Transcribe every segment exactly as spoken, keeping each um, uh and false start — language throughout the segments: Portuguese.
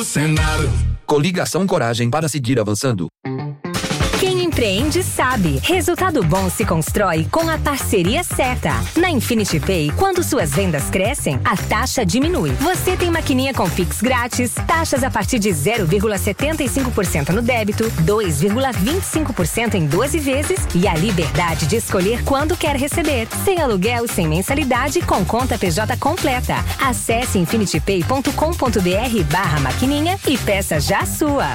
Senado. Coligação Coragem para seguir avançando. Quem empreende sabe. Resultado bom se constrói com a parceria certa. Na Infinity Pay, quando suas vendas crescem, a taxa diminui. Você tem maquininha com Pix grátis, taxas a partir de zero vírgula setenta e cinco por cento no débito, dois vírgula vinte e cinco por cento em doze vezes e a liberdade de escolher quando quer receber. Sem aluguel e sem mensalidade, com conta P J completa. Acesse infinitypay ponto com ponto br barra maquininha e peça já a sua.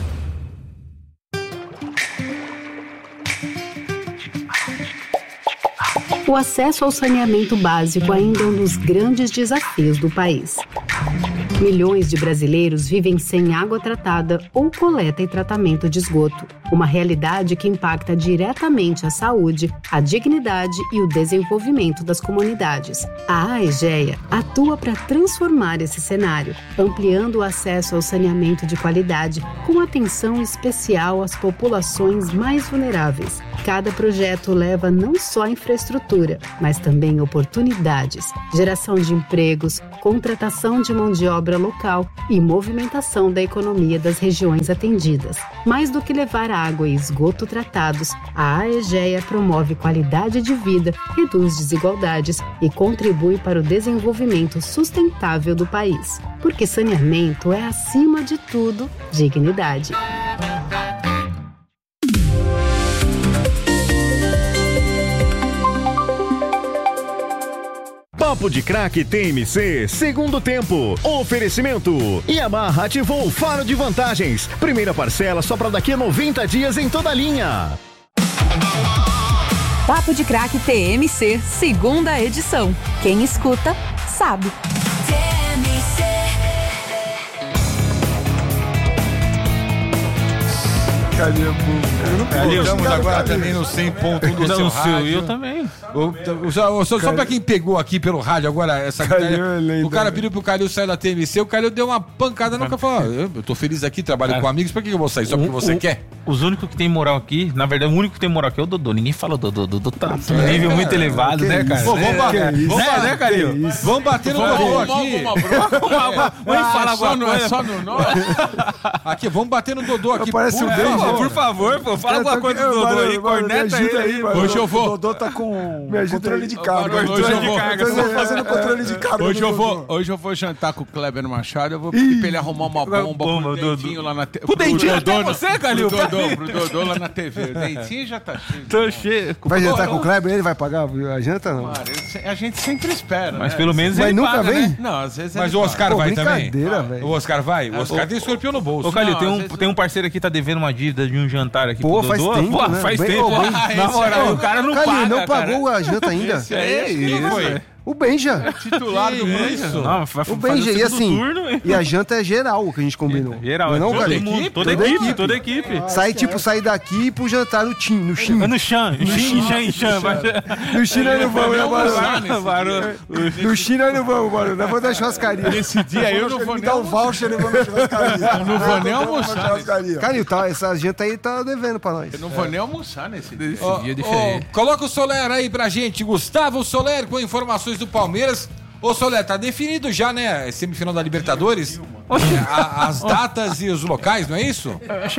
O acesso ao saneamento básico ainda é um dos grandes desafios do país. Milhões de brasileiros vivem sem água tratada ou coleta e tratamento de esgoto. Uma realidade que impacta diretamente a saúde, a dignidade e o desenvolvimento das comunidades. A AEGEA atua para transformar esse cenário, ampliando o acesso ao saneamento de qualidade, com atenção especial às populações mais vulneráveis. Cada projeto leva não só infraestrutura, mas também oportunidades, geração de empregos, contratação de mão de obra local e movimentação da economia das regiões atendidas. Mais do que levar água e esgoto tratados, a AEGEA promove qualidade de vida, reduz desigualdades e contribui para o desenvolvimento sustentável do país. Porque saneamento é, acima de tudo, dignidade. Papo de Craque T M C, segundo tempo. Oferecimento. Yamaha ativou o faro de vantagens. Primeira parcela só para daqui a noventa dias em toda a linha. Papo de Craque T M C, segunda edição. Quem escuta, sabe. T M C. Calil, Calil, agora também no cem ponto um do não, seu rádio. rádio. Eu também. O, o, só, só, só pra quem pegou aqui pelo rádio agora, essa Calil, o cara pediu pro Calil sair da T M C, o Calil deu uma pancada no cara e falou: eu, eu tô feliz aqui, trabalho cara, com amigos, pra que eu vou sair? Só porque você o, quer? Os únicos que tem moral aqui, na verdade, o único que tem moral aqui é o Dodô. Ninguém fala Dodô. Dodô tá num é, nível cara, muito elevado, né, cara? Pô, vamos bater, é, vamos, é, né, Calil? Vamos bater no Dodô aqui. Vamos falar agora. Não é só no nós. Aqui, vamos bater no Dodô aqui. Parece um beijo. Por favor, pô, fala alguma coisa do Dodô aí, corneta aí. Hoje eu vou. O Dodô tá com controle de carga. Hoje eu vou fazendo controle de carga. Hoje eu vou, hoje eu vou jantar com o Kleber Machado. Eu vou pedir pra ele arrumar uma bomba pro Dentinho lá na T V. Pro Dentinho até você, Calil? Pro Dodô, pro Dodô lá na T V. O Dentinho já tá cheio. Tô cheio. Vai jantar com o Kleber? Ele vai pagar a janta, não? A gente sempre espera. Mas pelo menos ele paga, né? Mas nunca vem? Não, às vezes Mas o Oscar vai também? Brincadeira, velho. O Oscar vai? O Oscar tem escorpião no bolso. Ô, Calil, tem um, tem um parceiro aqui que tá devendo uma dívida de um jantar aqui Pô, pro faz Dodô. tempo, Pô, né? faz Bem, tempo. ó, bem. Na moral, o cara não Calil, paga, não pagou cara. a janta ainda? Esse é isso, foi. O Benja. Titular do isso. Não, o Benja, e assim, turno, e a janta é geral, o que a gente combinou. Geral, não, toda, cara? equipe, toda, toda equipe, toda equipe. Ah, sai, tipo, sair daqui pro jantar no Tim, no Chim. No Cham, no Chim, Cham, Cham. No Chim nós não vamos, né, Barulho? No Chim nós não vamos, Barulho. Nós vamos dar churrascaria. Nesse dia aí eu não vou nem dar um voucher e vamos na churrascaria. Eu não vou nem almoçar. Calil, tá, essa janta aí tá devendo pra nós. Eu não vou nem almoçar nesse dia. Esse dia diferente. Coloca o Soler aí pra gente. Gustavo Soler com informações do Palmeiras. Ô, Soler, tá definido já, né? Semifinal da Libertadores. É, a, as datas e os locais, não é isso?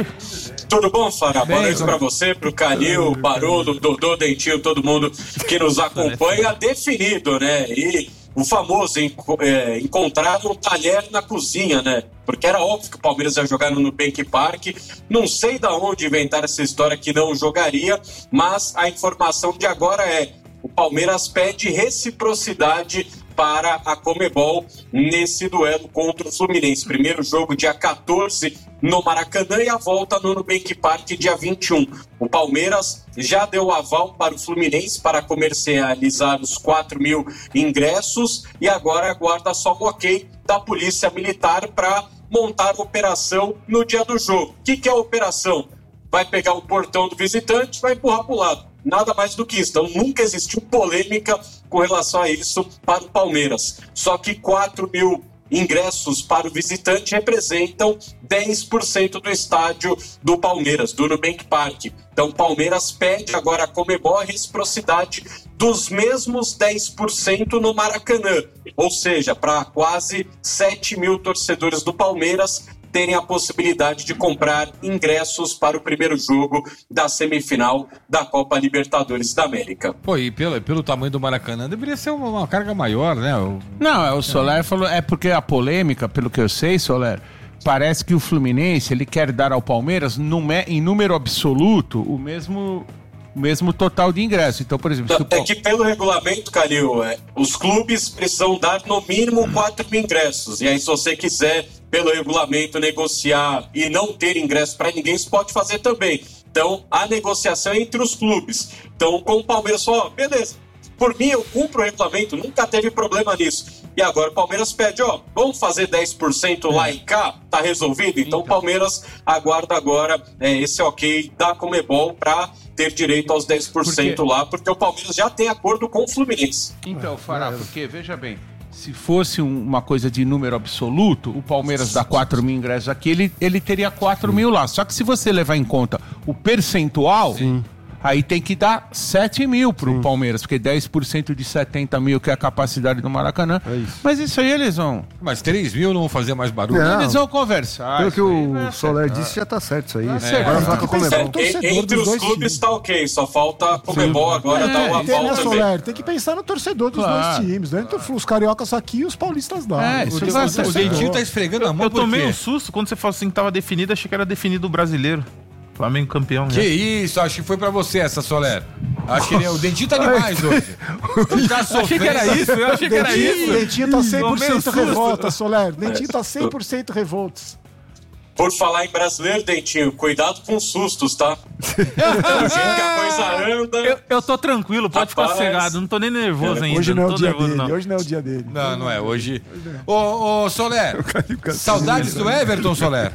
Tudo bom, Fara? Boa noite pra você, pro Calil, Barulho, Dodô, Dentinho, todo mundo que nos acompanha. Definido, né? E o famoso é, encontrar um talher na cozinha, né? Porque era óbvio que o Palmeiras ia jogar no Nubank Park. Não sei de onde inventaram essa história que não jogaria, mas a informação de agora é: o Palmeiras pede reciprocidade para a Conmebol nesse duelo contra o Fluminense. Primeiro jogo dia quatorze no Maracanã e a volta no Nubank Park dia vinte e um. O Palmeiras já deu aval para o Fluminense para comercializar os quatro mil ingressos e agora aguarda só o ok da Polícia Militar para montar a operação no dia do jogo. O que, que é a operação? Vai pegar o portão do visitante, vai empurrar para o lado. Nada mais do que isso. Então nunca existiu polêmica com relação a isso para o Palmeiras. Só que quatro mil ingressos para o visitante representam dez por cento do estádio do Palmeiras, do Nubank Park. Então o Palmeiras pede agora a Conmebol a reciprocidade dos mesmos dez por cento no Maracanã. Ou seja, para quase sete mil torcedores do Palmeiras, terem a possibilidade de comprar ingressos para o primeiro jogo da semifinal da Copa Libertadores da América. Pô, e pelo, pelo tamanho do Maracanã, deveria ser uma, uma carga maior, né? O... Não, é, o Soler é. falou, é porque a polêmica, pelo que eu sei, Soler, parece que o Fluminense, ele quer dar ao Palmeiras, nume, em número absoluto, o mesmo... o mesmo total de ingresso. Então, por exemplo... É que pelo regulamento, Calil, é, os clubes precisam dar no mínimo quatro mil ingressos. E aí, se você quiser, pelo regulamento, negociar e não ter ingresso para ninguém, você pode fazer também. Então, a negociação é entre os clubes. Então, com o Palmeiras, ó, beleza. Por mim, eu cumpro o regulamento, nunca teve problema nisso. E agora o Palmeiras pede, ó, vamos fazer dez por cento lá e cá? Tá resolvido? Então o Palmeiras aguarda agora é, esse ok da Conmebol para ter direito aos dez por cento porque... lá, porque o Palmeiras já tem acordo com o Fluminense. Então, Fará, porque, veja bem, se fosse um, uma coisa de número absoluto, o Palmeiras dá quatro mil ingressos aqui, ele, ele teria quatro mil lá. Só que se você levar em conta o percentual... Sim. Aí tem que dar sete mil pro Sim. Palmeiras, porque dez por cento de setenta mil, que é a capacidade do Maracanã. É isso. Mas isso aí eles vão... Mas três mil não vão fazer mais barulho? Não. Eles vão conversar. Pelo que o é Soler disse, ah. já tá certo isso aí. É. É. Agora vai com a Conmebol. É, entre os clubes tá ok, só falta a Conmebol agora é. dar uma tem, volta né, também. Soler, tem que pensar no torcedor dos claro. dois times, né? Então, os cariocas aqui e os paulistas lá. É, isso o, o, o Dentinho tá esfregando a mão. Eu tomei um susto quando você falou assim que tava definido, achei que era definido o brasileiro. Flamengo campeão. Que né? isso, acho que foi pra você essa, Soler. Acho que ele, o Dentinho tá demais hoje. Ele tá sofrendo. Achei que era isso, eu achei que era isso. O Dentinho tá cem por cento revolta, Soler. O Dentinho tá cem por cento revolto. Por falar em brasileiro, Dentinho, cuidado com os sustos, tá? Do jeito que a coisa anda... Eu, eu tô tranquilo, pode Rapaz, ficar sossegado, não tô nem nervoso é, ainda. Hoje não é o dia nervoso, dele, não. hoje não é o dia dele. Não, não é, hoje... Ô, ô Soler, saudades do Everton, Soler?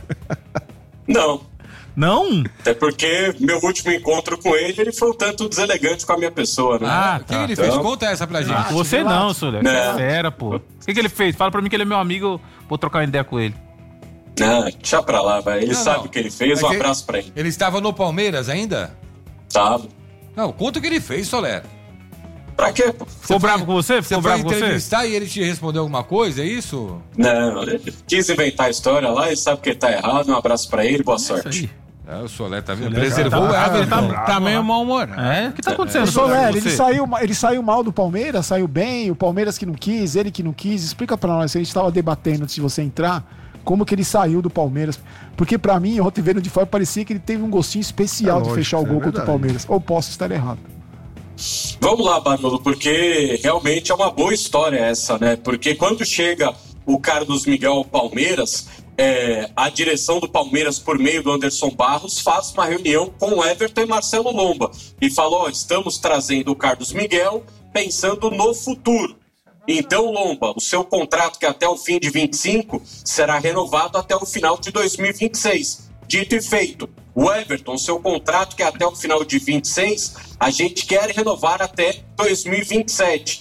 Não. Não? Até porque meu último encontro com ele, ele foi um tanto deselegante com a minha pessoa, né? Ah, o que tá. ele fez? Então... Conta essa pra gente. Ah, você não, Soler. Sério, pô. O que, que ele fez? Fala pra mim que ele é meu amigo, eu vou trocar uma ideia com ele. Não, deixa pra lá, vai. Ele não, sabe não. o que ele fez, um abraço pra ele. Ele estava no Palmeiras ainda? Tava. Não, conta o que ele fez, Soler. Pra quê, pô? Ficou bravo com você? Ficou bravo com você? Você foi entrevistar e ele te respondeu alguma coisa, é isso? Não, ele quis inventar a história lá, ele sabe que ele tá errado, um abraço pra ele, boa é sorte. É, o Soler tá vendo? Preservou o Everton. Tá, tá meio mal-humorado. É? O que tá acontecendo? O Soler, ele saiu, ele saiu mal do Palmeiras, saiu bem, o Palmeiras que não quis, ele que não quis. Explica pra nós, a gente tava debatendo antes de você entrar, como que ele saiu do Palmeiras. Porque pra mim, ontem vendo de fora, parecia que ele teve um gostinho especial é lógico, de fechar o gol é contra o Palmeiras. Ou posso estar errado. Vamos lá, Barolo, porque realmente é uma boa história essa, né? Porque quando chega o Carlos Miguel ao Palmeiras... É, a direção do Palmeiras, por meio do Anderson Barros, faz uma reunião com o Everton e Marcelo Lomba e falou, ó, estamos trazendo o Carlos Miguel pensando no futuro. Então, Lomba, o seu contrato, que é até o fim de vinte e cinco, será renovado até o final de dois mil e vinte e seis. Dito e feito. O Everton, seu contrato, que é até o final de vinte e seis, a gente quer renovar até dois mil e vinte e sete.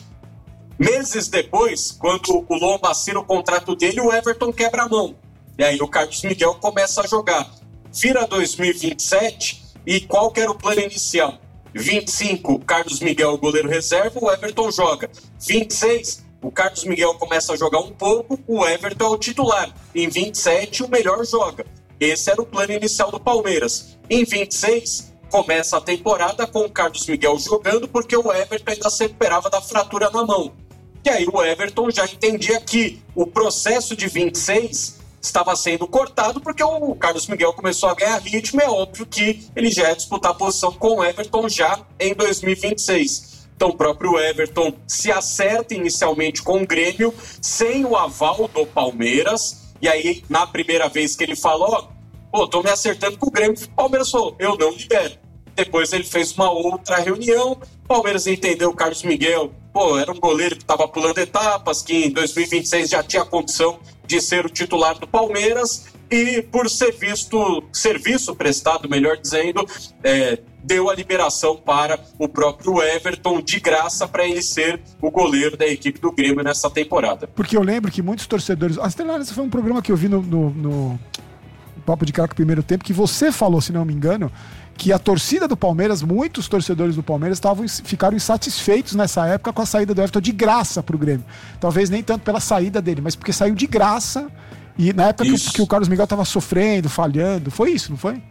Meses depois, quando o Lomba assina o contrato dele, o Everton quebra a mão. E aí o Carlos Miguel começa a jogar. Vira dois mil e vinte e sete e qual que era o plano inicial? vinte e cinco, Carlos Miguel, goleiro reserva, o Everton joga. vinte e seis, o Carlos Miguel começa a jogar um pouco, o Everton é o titular. Em vinte e sete, o melhor joga. Esse era o plano inicial do Palmeiras. Em vinte e seis, começa a temporada com o Carlos Miguel jogando porque o Everton ainda se recuperava da fratura na mão. E aí o Everton já entendia que o processo de vinte e seis... estava sendo cortado porque o Carlos Miguel começou a ganhar ritmo. É óbvio que ele já ia disputar a posição com o Everton já em dois mil e vinte e seis. Então o próprio Everton se acerta inicialmente com o Grêmio sem o aval do Palmeiras. E aí, na primeira vez que ele falou, pô, tô me acertando com o Grêmio, o Palmeiras falou, eu não libero. Depois ele fez uma outra reunião, o Palmeiras entendeu o Carlos Miguel, pô, era um goleiro que estava pulando etapas, que em dois mil e vinte e seis já tinha condição de ser o titular do Palmeiras e por ser visto, serviço prestado, melhor dizendo, é, deu a liberação para o próprio Everton de graça para ele ser o goleiro da equipe do Grêmio nessa temporada. Porque eu lembro que muitos torcedores... A Estelares foi um programa que eu vi no, no, no Papo de Craque Primeiro Tempo, que você falou, se não me engano, que a torcida do Palmeiras, muitos torcedores do Palmeiras tavam, ficaram insatisfeitos nessa época com a saída do Everton de graça pro Grêmio. Talvez nem tanto pela saída dele, mas porque saiu de graça E na época que, que o Carlos Miguel tava sofrendo, falhando, foi isso, não foi?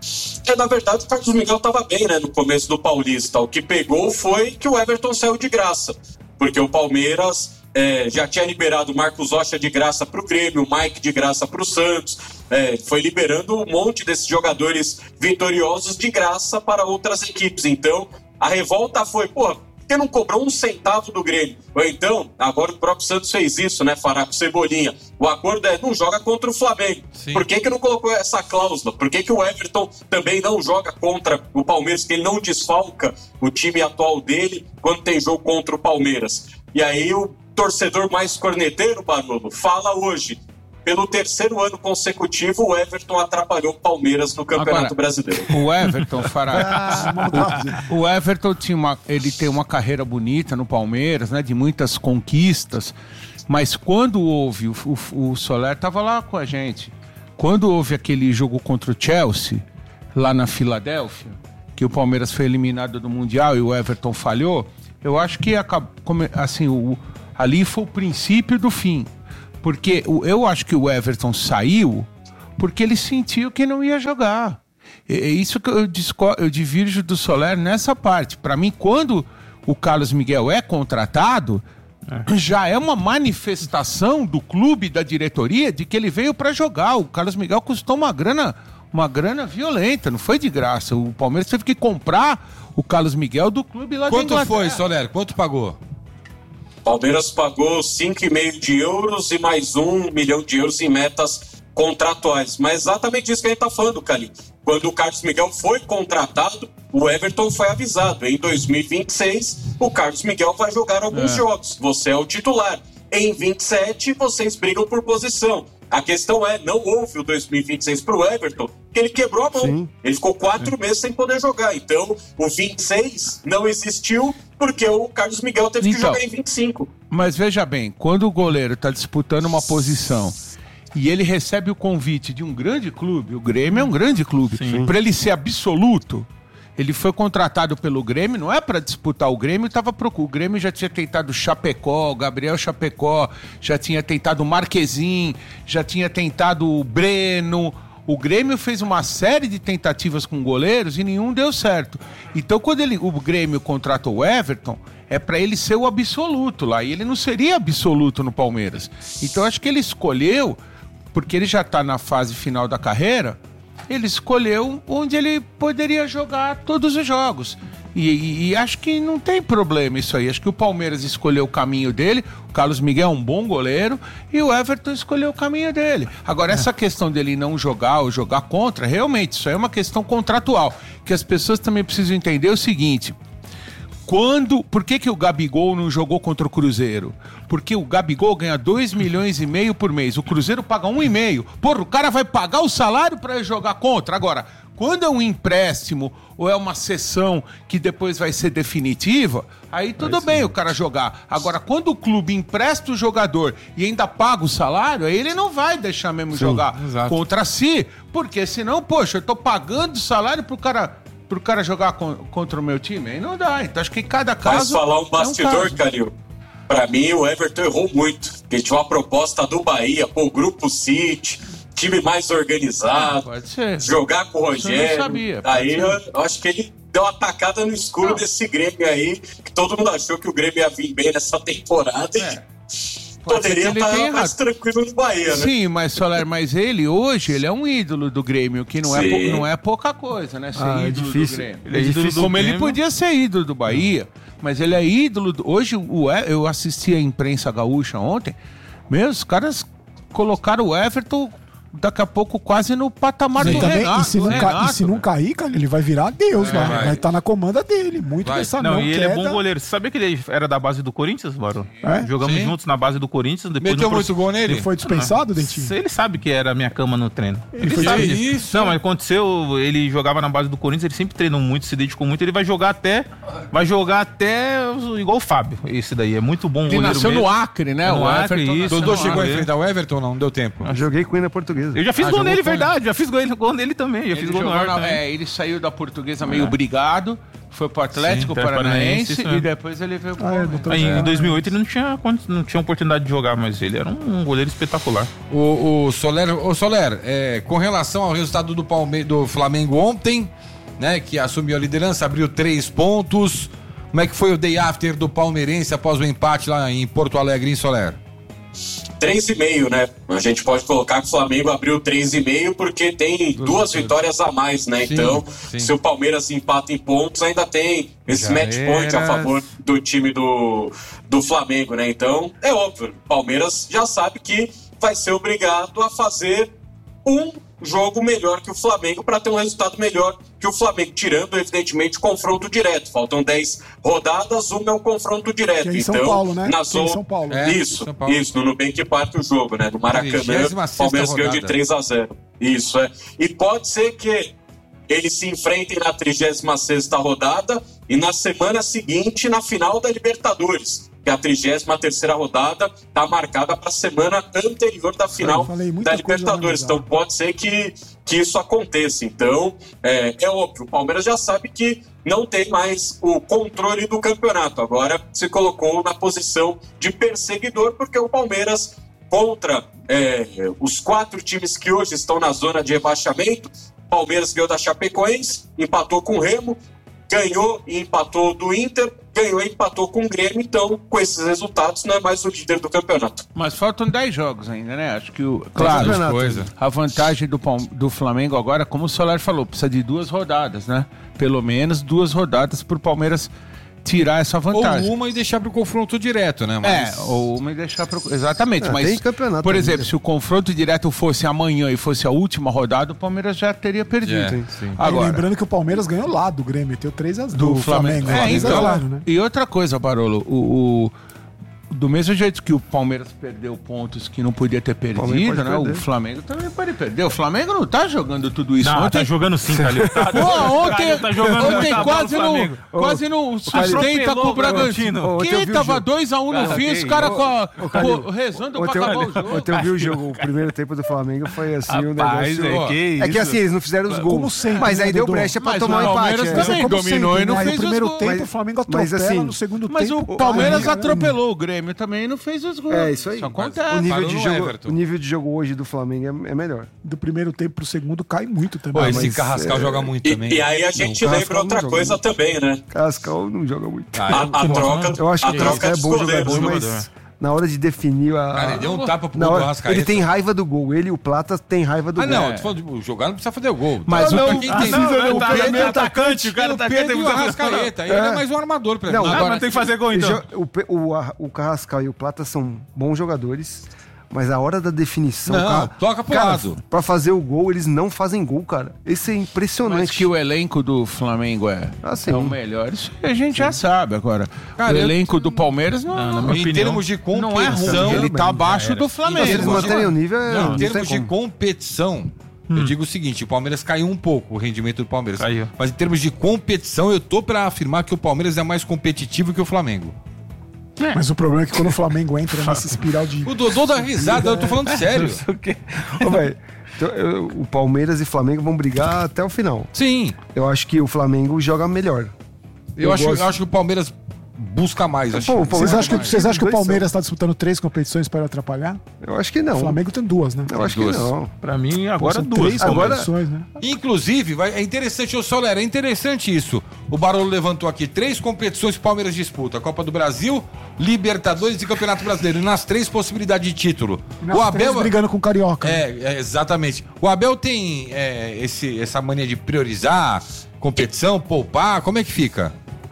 É, na verdade, o Carlos Miguel estava bem, né, no começo do Paulista. O que pegou foi que o Everton saiu de graça, porque o Palmeiras é, já tinha liberado o Marcos Rocha de graça para o Grêmio, o Mike de graça para o Santos, é, foi liberando um monte desses jogadores vitoriosos de graça para outras equipes. Então, a revolta foi, pô, por que não cobrou um centavo do Grêmio? Ou então, agora o próprio Santos fez isso, né, Fará, com Cebolinha. O acordo é, não joga contra o Flamengo. Sim. Por que que não colocou essa cláusula? Por que que o Everton também não joga contra o Palmeiras, que ele não desfalca o time atual dele quando tem jogo contra o Palmeiras? E aí o torcedor mais corneteiro, Barolo, fala hoje, pelo terceiro ano consecutivo, o Everton atrapalhou o Palmeiras no Campeonato Agora, Brasileiro. O Everton, Fará, o, o Everton tinha uma, ele tem uma carreira bonita no Palmeiras, né, de muitas conquistas, mas quando houve, o, o, o Soler estava lá com a gente, quando houve aquele jogo contra o Chelsea, lá na Filadélfia, que o Palmeiras foi eliminado do Mundial e o Everton falhou, eu acho que assim, o, ali foi o princípio do fim. Porque eu acho que o Everton saiu porque ele sentiu que não ia jogar. É isso que eu, disco, eu divirjo do Soler nessa parte. Para mim, quando o Carlos Miguel é contratado, é. já é uma manifestação do clube, da diretoria, de que ele veio para jogar. O Carlos Miguel custou uma grana, uma grana violenta, não foi de graça. O Palmeiras teve que comprar o Carlos Miguel do clube lá de Inglaterra. Quanto foi, Soler? Quanto pagou? Palmeiras pagou cinco vírgula cinco de euros e mais um milhão de euros em metas contratuais. Mas exatamente isso que a gente está falando, Calil. Quando o Carlos Miguel foi contratado, o Everton foi avisado. Em dois mil e vinte e seis, o Carlos Miguel vai jogar alguns é. jogos. Você é o titular. Em vinte e sete, vocês brigam por posição. A questão é, não houve o dois mil e vinte e seis para o Everton, porque ele quebrou a mão. Sim. Ele ficou quatro Sim. meses sem poder jogar. Então, o vinte e seis não existiu porque o Carlos Miguel teve então, que jogar em vinte e cinco. Mas veja bem, quando o goleiro está disputando uma posição e ele recebe o convite de um grande clube, o Grêmio é um grande clube, para ele ser absoluto, ele foi contratado pelo Grêmio, não é para disputar o Grêmio, tava pro... o Grêmio já tinha tentado o Chapecó, o Gabriel Chapecó, já tinha tentado o Marquezin, já tinha tentado o Breno. O Grêmio fez uma série de tentativas com goleiros e nenhum deu certo. Então, quando ele, o Grêmio contratou o Everton, é para ele ser o absoluto lá, e ele não seria absoluto no Palmeiras. Então, acho que ele escolheu, porque ele já está na fase final da carreira, ele escolheu onde ele poderia jogar todos os jogos. E, e, e acho que não tem problema isso aí. Acho que o Palmeiras escolheu o caminho dele, o Carlos Miguel é um bom goleiro, e o Everton escolheu o caminho dele. Agora, essa questão dele não jogar ou jogar contra, realmente, isso aí é uma questão contratual, que as pessoas também precisam entender o seguinte... Quando, por que que o Gabigol não jogou contra o Cruzeiro? Porque o Gabigol ganha dois milhões e meio por mês. O Cruzeiro paga um e meio. Porra, o cara vai pagar o salário para jogar contra. Agora, quando é um empréstimo ou é uma cessão que depois vai ser definitiva, aí tudo bem o cara jogar. Agora, quando o clube empresta o jogador e ainda paga o salário, aí ele não vai deixar mesmo Sim, jogar exato. contra si. Porque senão, poxa, eu tô pagando o salário pro cara... pro cara jogar con- contra o meu time, aí não dá. Então acho que cada caso... Mas falar um bastidor, é um Calil, pra mim o Everton errou muito, porque tinha uma proposta do Bahia, pô, Grupo City, time mais organizado, ah, pode ser. Jogar com o Rogério. Eu não sabia, aí eu, eu acho que ele deu uma tacada no escuro não. desse Grêmio aí, que todo mundo achou que o Grêmio ia vir bem nessa temporada é. e... Poderia estar mais tranquilo no Bahia, né? Sim, mas Soler, mas ele hoje, ele é um ídolo do Grêmio, que não, é, pou, não é pouca coisa, né? Ser ah, ídolo é difícil. do Grêmio. Ele é difícil como ele podia ser ídolo do Bahia, mas ele é ídolo... Do, hoje, o, eu assisti a imprensa gaúcha ontem, meus caras colocaram o Everton... daqui a pouco quase no patamar Sim, do também, Renato. E se não, Renato, ca, e se não cair, cara, ele vai virar Deus, é, vai estar tá na comanda dele. Muito vai. dessa não, não e ele queda. é bom goleiro. Você sabia que ele era da base do Corinthians, Barão? É? Jogamos Sim. juntos na base do Corinthians. Depois Meteu no muito gol nele? Ele foi dispensado, ah, Dentinho? Ele sabe que era a minha cama no treino. Ele, ele foi sabe disso. Isso. Não, mas aconteceu, ele jogava na base do Corinthians, ele sempre treinou muito, se dedicou muito. Ele vai jogar até, vai jogar até igual o Fábio, esse daí. É muito bom ele goleiro nasceu mesmo. no Acre, né? É no o Acre, Everton. isso. Dodô chegou a Acre. enfrentar o Everton ou não? Não deu tempo? Eu joguei com ele na Portuguesa. Eu já fiz Ah, gol nele, com verdade. Já fiz gol, gol nele também. Já Ele, fiz gol no jogou ar na, também. é, ele saiu da Portuguesa meio é. brigado, Foi pro Atlético Sim, Paranaense, Paranaense, e depois ele veio pro Ah, é, Palmeiras. doutor. Aí, É. em dois mil e oito ele não tinha, não tinha oportunidade de jogar, mas ele era um goleiro espetacular. O, o Soler, o Soler é, com relação ao resultado do, Palme do Flamengo ontem, né, que assumiu a liderança, abriu três pontos. Como é que foi o day after do palmeirense após o empate lá em Porto Alegre, em Soler? três e meio, né? A gente pode colocar que o Flamengo abriu três e meio porque tem duas vitórias a mais, né? Sim, então, sim. se o Palmeiras empata em pontos, ainda tem esse Já match point era. a favor do time do, do Flamengo, né? Então, é óbvio, o Palmeiras já sabe que vai ser obrigado a fazer um jogo melhor que o Flamengo para ter um resultado melhor que o Flamengo, tirando, evidentemente, confronto direto. Faltam dez rodadas, uma é um confronto direto. Que é em então, São Paulo, né? na Que é em zona... São Paulo. É, Isso, São Paulo. isso, no Nubank Park o jogo, né? No Maracanã, trigésima sexta Palmeiras ganhou de rodada. três a zero. Isso, é. E pode ser que eles se enfrentem na trigésima sexta rodada e na semana seguinte na final da Libertadores. Que a trigésima terceira rodada está marcada para a semana anterior da final falei muita da coisa Libertadores. legal. Então pode ser que, que isso aconteça. Então é, é óbvio, o Palmeiras já sabe que não tem mais o controle do campeonato. Agora se colocou na posição de perseguidor, porque o Palmeiras, contra é, os quatro times que hoje estão na zona de rebaixamento, Palmeiras ganhou da Chapecoense, empatou com o Remo, ganhou e empatou do Inter, ganhou e empatou com o Grêmio. Então, com esses resultados, não é mais o líder do campeonato. Mas faltam dez jogos ainda, né? Acho que o. Claro, Claro, coisa. a vantagem do, Palme- do Flamengo agora, como o Soler falou, precisa de duas rodadas, né? Pelo menos duas rodadas pro Palmeiras tirar essa Ou vantagem. uma e deixar pro confronto direto, né? É, ou uma e deixar pro... Exatamente, Ah, mas, tem campeonato por ainda. exemplo, se o confronto direto fosse amanhã e fosse a última rodada, o Palmeiras já teria perdido. É, hein? sim. E Agora, lembrando que o Palmeiras ganhou lá do Grêmio, meteu três a zero. do Flamengo. né? É, então, Claro, né? E outra coisa, Barolo, o, o- do mesmo jeito que o Palmeiras perdeu pontos que não podia ter perdido, Palmeiras pode né? perder. O Flamengo também pode perder. O Flamengo não tá jogando tudo isso. Não, ontem tá jogando sim, Calil. Tá, Pô, ontem, Calil tá jogando ontem muita bola quase no não, Flamengo. quase não sustenta atropelou com o o Bragantino. Bragantino. Ontem eu Que vi o tava jogo. dois a um no Cara, fim, que os caras isso. com a- Ô, Calil, com- rezando Ontem pra acabar eu, o jogo. ontem eu vi o jogo, o primeiro tempo do Flamengo foi assim, um Rapaz, negócio... é, que É que isso? assim, eles não fizeram os Como gols. sempre, Mas né, aí deu Dudu? brecha pra Mas tomar o um empate. Palmeiras é. Mas também é como dominou sempre, e não né? fez No primeiro os tempo gols. o Flamengo Mas, atropela, assim, no segundo Mas tempo... o Palmeiras Aí, atropelou o Grêmio também e não fez os gols. É, isso aí. Isso acontece. O nível, Parou de no jogo, Everton. o nível de jogo hoje do Flamengo é, é melhor. Do primeiro tempo pro segundo cai muito também. Pô, Ah, esse mas- Carrascal joga muito E, também. e aí a gente Não, o lembra Carrascal outra não coisa joga também, né? Cascal não joga muito. A, a troca, Eu acho a que troca é dos bom goleiros. jogador, jogador. mas na hora de definir a... Cara, ele deu um tapa pro na gol do hora, Arrascaeta. ele tem raiva do gol. Ele e o Plata tem raiva do Ah, gol. não, É. tô falando de jogar não precisa fazer o gol. Mas Tá, o- pra quem ah, tem- Não, Precisa, não, o tá, Pedro tá é atacante, o cara o tá Pedro e o atacante. Arrascaeta. Ele é mais um armador pra Não, mim. Ah, agora- mas tem que fazer gol Ele então. jo- o, Pe- o, Ar- o Carrascal e o Plata são bons jogadores, mas a hora da definição... Não, cara, toca pro cara, lado. Pra fazer o gol, eles não fazem gol, cara. Esse é Mas impressionante. que o elenco do Flamengo é, Ah, sim. é o melhor, isso a gente já sabe agora. Cara, o eu- elenco do Palmeiras não, Não, na não, minha Em opinião, termos de não é competição... ruim. Ele tá abaixo do Se Flamengo. eles manterem o nível, é- Não, não em tem termos de como. competição, eu digo o seguinte, o Palmeiras caiu um pouco, o rendimento do Palmeiras. Caiu. Mas em termos de competição, eu tô pra afirmar que o Palmeiras é mais competitivo que o Flamengo. Mas o problema é que quando o Flamengo entra nessa espiral de... O Dodô dá risada, eu tô falando sério. Ô, velho, então, eu- o Palmeiras e Flamengo vão brigar até o final. Sim, Eu acho que o Flamengo joga melhor. eu, Eu acho, gosto- eu acho que o Palmeiras busca mais. Acho. Pô, o Vocês Palmeiras- acham que, vocês acham que o Dois Palmeiras está disputando três competições para atrapalhar? Eu acho que não. O Flamengo tem duas, né? Eu acho duas. que não. Pra mim, agora São duas. três Agora- competições, né? Inclusive, vai- é interessante, ô Soler, é interessante isso. O Barolo levantou aqui três competições que o Palmeiras disputa: Copa do Brasil, Libertadores e Campeonato Brasileiro. E nas três possibilidades de título. Nas o três Abel. brigando com o Carioca. É, é, exatamente. O Abel tem é, esse, essa mania de priorizar competição, poupar, como é que fica?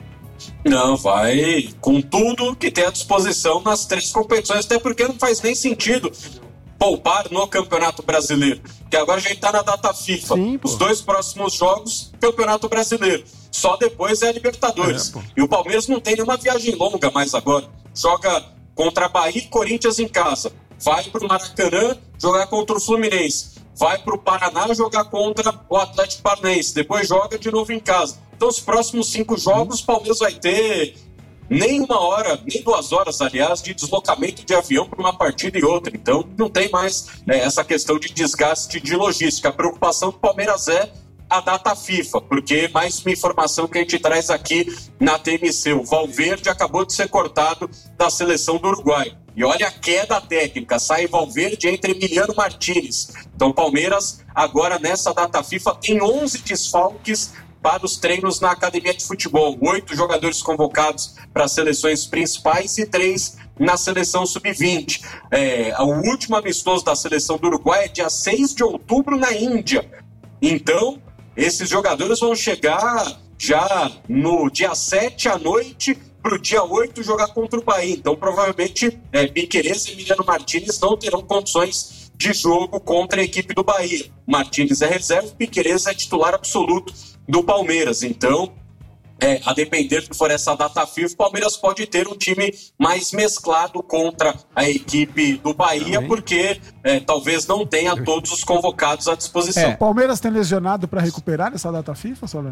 Não, vai com tudo que tem à disposição nas três competições, até porque não faz nem sentido poupar no Campeonato Brasileiro, que agora a gente tá na data FIFA. Sim, pô. Os dois próximos jogos, Campeonato Brasileiro. Só depois é a Libertadores. É, pô. E o Palmeiras não tem nenhuma viagem longa mais agora. Joga contra Bahia e Corinthians em casa. Vai pro Maracanã jogar contra o Fluminense. Vai pro Paraná jogar contra o Atlético Paranaense. Depois joga de novo em casa. Então, os próximos cinco jogos, o Palmeiras vai ter nem uma hora, nem duas horas, aliás, de deslocamento de avião para uma partida e outra. Então, não tem mais né, essa questão de desgaste de logística. A preocupação do Palmeiras é a data FIFA, porque mais uma informação que a gente traz aqui na T M C, o Valverde acabou de ser cortado da seleção do Uruguai. E olha a queda técnica, sai Valverde entre Emiliano Martínez. Então Palmeiras agora nessa data FIFA tem onze desfalques para os treinos na academia de futebol. Oito jogadores convocados para as seleções principais e três na seleção sub vinte. É, o último amistoso da seleção do Uruguai é dia seis de outubro na Índia. Então, esses jogadores vão chegar já no dia sete à noite para o dia oito jogar contra o Bahia. Então, provavelmente, é, Piquerez e Emiliano Martínez não terão condições de jogo contra a equipe do Bahia. Martínez é reserva, Piquerez é titular absoluto do Palmeiras. Então, é, a depender do que for essa data FIFA, o Palmeiras pode ter um time mais mesclado contra a equipe do Bahia, Também. porque é, talvez não tenha todos os convocados à disposição. É. O Palmeiras tem lesionado para recuperar nessa data FIFA, Soler?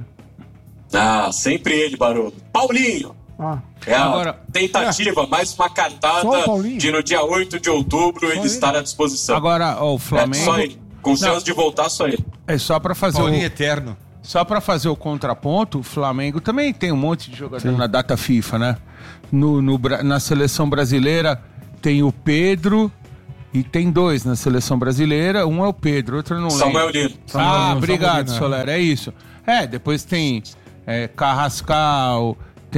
Ah, sempre ele, Barulho. Paulinho! Ah. É a Agora, tentativa, é. mais uma cartada de no dia oito de outubro ele, ele estar à disposição. Agora, o Flamengo... É, só ele. Com chance não. de voltar, só ele. É só para fazer Paulinho o... eterno. Só para fazer o contraponto, o Flamengo também tem um monte de jogador Sim. na data FIFA, né? No, no, na seleção brasileira tem o Pedro e tem dois na seleção brasileira. Um é o Pedro, outro eu não lembro. Samuel Lino. Ah, Samuel obrigado, Lino, Soler, é isso. É, depois tem é, Carrascal,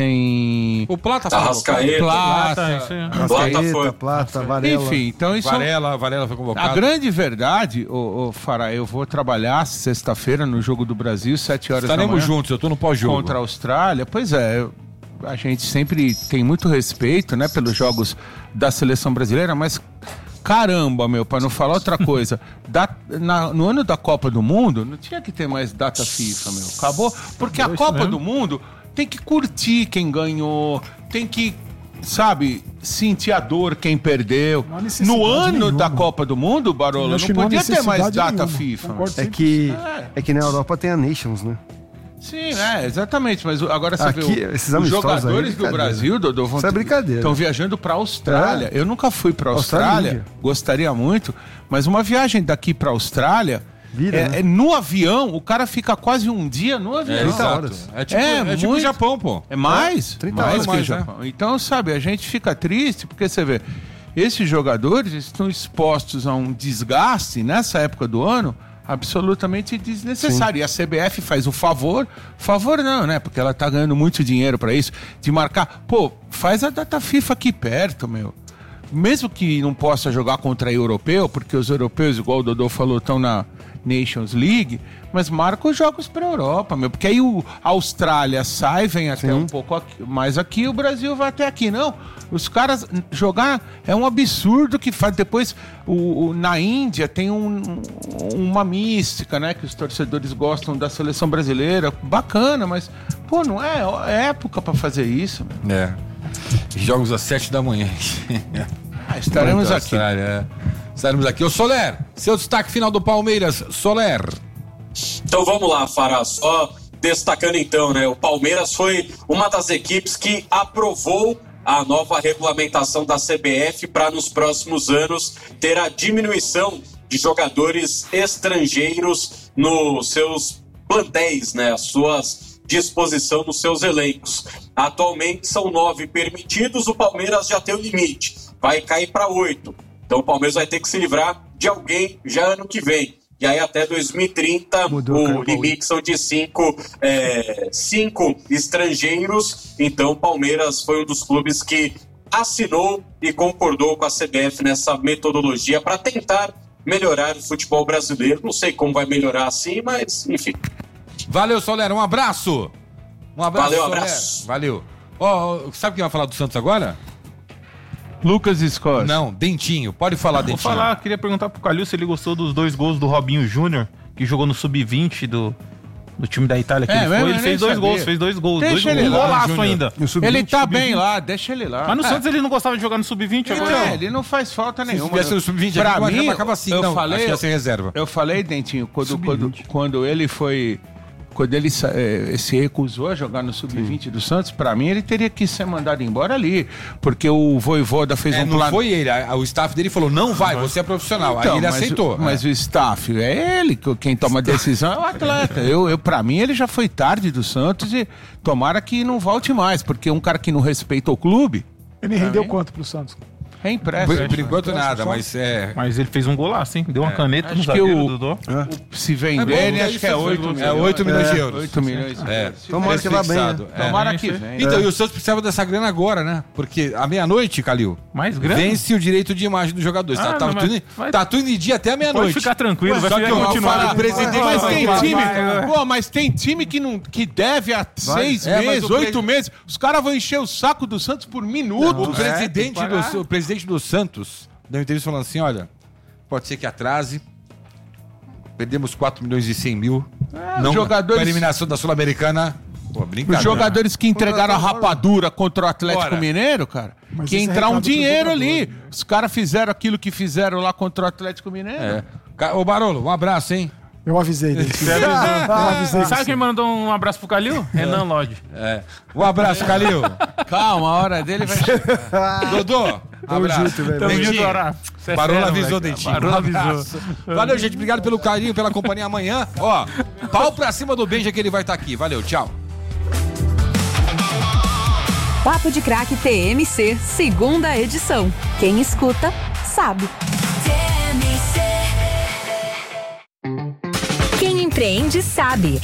tem... O Plata foi convocado. Plata, Plata foi. Plata, Varela. Enfim, então isso... Varela, Varela foi convocado. A grande verdade, ô, ô Fará, eu vou trabalhar sexta-feira no Jogo do Brasil, sete horas Estaremos da manhã. juntos, eu tô no pós-jogo. Contra a Austrália. Pois é, eu, a gente sempre tem muito respeito, né, pelos jogos da seleção brasileira, mas... Caramba, meu, para não falar outra coisa, da, na, no ano da Copa do Mundo, não tinha que ter mais data FIFA, meu. Acabou, porque a Copa mesmo. do Mundo tem que curtir quem ganhou, tem que, sabe, sentir a dor quem perdeu. No ano nenhuma. da Copa do Mundo, Barolo, não, não podia ter mais data nenhuma. FIFA. É que, é que na Europa tem a Nations, né? Sim, é, exatamente, mas agora você Aqui, vê o, esses os jogadores aí, do Brasil, Dodô, vão Isso é brincadeira. Estão viajando para a Austrália. É. Eu nunca fui para a Austrália, Austrália, gostaria muito, mas uma viagem daqui para a Austrália, Vira, é, né? é, no avião, o cara fica quase um dia no avião. É, trinta horas. É tipo, é, é tipo muito... Japão, pô. É mais? É, trinta mais horas que mais, Japão. É. Então, sabe, a gente fica triste, porque você vê, esses jogadores estão expostos a um desgaste nessa época do ano absolutamente desnecessário. Sim. E a C B F faz o favor, favor não, né? Porque ela tá ganhando muito dinheiro pra isso, de marcar. Pô, faz a data FIFA aqui perto, meu. Mesmo que não possa jogar contra europeu, porque os europeus, igual o Dodô falou, estão na Nations League, mas marca os jogos pra Europa, meu. Porque aí o a Austrália sai, vem até Sim. um pouco aqui, mais aqui, o Brasil vai até aqui. Não, os caras jogar é um absurdo que faz. Depois, o, o, na Índia tem um, uma mística, né? Que os torcedores gostam da seleção brasileira. Bacana, mas, pô, não é, é época pra fazer isso, meu. É. Jogos às sete da manhã. Ah, estaremos aqui. Austrália, é. Estaremos aqui. Ô Soler, seu destaque final do Palmeiras, Soler. Então vamos lá, Fará. Só destacando então, né? O Palmeiras foi uma das equipes que aprovou a nova regulamentação da C B F para nos próximos anos ter a diminuição de jogadores estrangeiros nos seus plantéis, né? As suas disposição nos seus elencos. Atualmente são nove permitidos, o Palmeiras já tem o limite, vai cair para oito. Então o Palmeiras vai ter que se livrar de alguém já ano que vem. E aí até dois mil e trinta Mudou, o limite são de cinco, é, cinco estrangeiros. Então o Palmeiras foi um dos clubes que assinou e concordou com a C B F nessa metodologia para tentar melhorar o futebol brasileiro. Não sei como vai melhorar assim, mas enfim. Valeu, Soler, um abraço. Um abraço, Valeu, um Soler. abraço. Valeu. Ó, oh, sabe quem vai falar do Santos agora? Lucas Escosta. Não, Dentinho. Pode falar, Vou Dentinho. Vou falar, queria perguntar pro Calil se ele gostou dos dois gols do Robinho Júnior, que jogou no sub vinte do, do time da Itália que é, ele foi. Ele fez dois sabia. gols, fez dois gols. Deixa dois ele gols. lá, Golaço ainda. Ele tá sub vinte bem lá, deixa ele lá. Mas no é. Santos ele não gostava de jogar no sub vinte é, agora. É, ele não faz falta nenhuma. Se tivesse no sub vinte, pra mim, acaba assim. Eu não, falei, acho que ia ser reserva. Eu falei, Dentinho, quando, quando, quando ele foi quando ele eh, se recusou a jogar no sub vinte do Santos, pra mim ele teria que ser mandado embora ali, porque o Vojvoda fez É, um não plano... foi ele, a- o staff dele falou, não vai, você é profissional. Então, Aí ele mas aceitou. o- Mas o staff, é ele, que- quem toma a decisão é o atleta. Eu, eu, pra mim, ele já foi tarde do Santos e tomara que não volte mais, porque um cara que não respeita o clube... Ele rendeu quanto pro Santos? É impresso. Por, por enquanto nada, mas é... Mas ele fez um golaço, hein? Deu uma caneta Acho no que zagueiro, o- Dodô. o- se É vender, bom, ele porque acho que é isso oito é milhões. oito milhões de euros. oito milhões. É. Tomara que vá bem, né? Fixado, é. Tomara É, que isso vem. Então, e o Santos precisava dessa grana agora, né? Porque à meia-noite, Calil, Mais grana? vence o direito de imagem dos jogadores. Ah, tá, tá, não, tudo, mas vai- tá tudo em dia até a meia-noite. Pode ficar tranquilo, vai Só ficar que eu vou continuar. falar, o presidente Mas vai- tem vai- time, vai- pô, mas tem time que, não, que deve há seis É, mas meses, o pre- oito meses. Os caras vão encher o saco do Santos por minuto. O presidente, tem que pagar. do, o presidente do Santos deu uma entrevista falando assim, olha, pode ser que atrase, perdemos quatro milhões e cem mil, não, jogadores- com a eliminação da Sul-Americana, pô, brincadeira. Os jogadores que entregaram a rapadura contra o Atlético Bora. Mineiro, cara, Mas que isso é entrar um recado pros dinheiro ali. jogadores, né? Os caras fizeram aquilo que fizeram lá contra o Atlético Mineiro. É. Ca- Ô, Barolo, um abraço, hein? Eu avisei dele. Eu avisei Sabe você. quem mandou um abraço pro Calil? Renan Lodge. É. Um abraço, Calil. Calma, a hora dele vai chegar. Dodô, abraço. junto, velho. Tamo Dentinho. junto, Ará. Você é Barolo fera, avisou, moleque. Dentinho. Barolo Um avisou. abraço. Valeu, gente. Obrigado pelo carinho, pela companhia amanhã. Ó, pau pra cima do Benja que ele vai estar aqui. Valeu, tchau. Papo de Craque T M C, segunda edição. Quem escuta, sabe. Quem empreende sabe.